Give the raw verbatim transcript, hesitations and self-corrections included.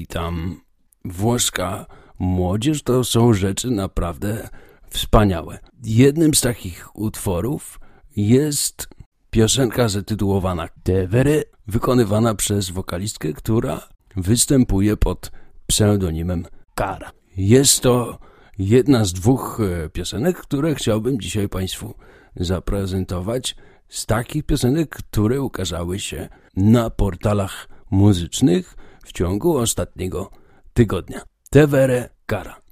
tam włoska młodzież to są rzeczy naprawdę wspaniałe. Jednym z takich utworów jest piosenka zatytułowana Tevere, wykonywana przez wokalistkę, która występuje pod pseudonimem Kara. Jest to jedna z dwóch piosenek, które chciałbym dzisiaj Państwu zaprezentować, z takich piosenek, które ukazały się na portalach muzycznych w ciągu ostatniego tygodnia. Tevere, Kara.